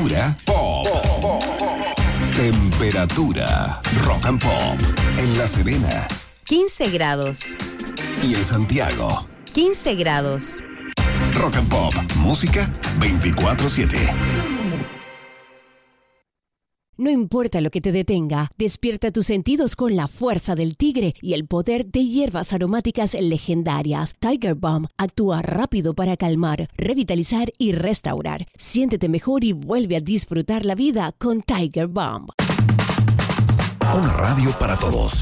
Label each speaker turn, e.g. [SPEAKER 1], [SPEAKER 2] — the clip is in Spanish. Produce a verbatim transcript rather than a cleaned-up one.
[SPEAKER 1] Temperatura pop. Temperatura rock and pop. En La Serena.
[SPEAKER 2] quince grados.
[SPEAKER 1] Y en Santiago.
[SPEAKER 2] quince grados.
[SPEAKER 1] Rock and pop. Música veinticuatro siete.
[SPEAKER 3] No importa lo que te detenga, despierta tus sentidos con la fuerza del tigre y el poder de hierbas aromáticas legendarias. Tiger Balm actúa rápido para calmar, revitalizar y restaurar. Siéntete mejor y vuelve a disfrutar la vida con Tiger Balm.
[SPEAKER 1] Un radio para todos.